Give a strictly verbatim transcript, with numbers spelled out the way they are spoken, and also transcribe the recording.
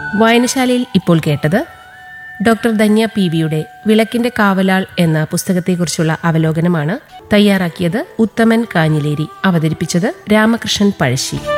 വായനശാലയിൽ ഇപ്പോൾ കേട്ടത് doctor Dhanya P വിയുടെ വിളക്കിന്റെ കാവലാൾ എന്ന പുസ്തകത്തെക്കുറിച്ചുള്ള അവലോകനമാണ്. തയ്യാറാക്കിയത് ഉത്തമൻ കാഞ്ഞിലേരി, അവതരിപ്പിച്ചത് രാമകൃഷ്ണൻ പഴശ്ശി.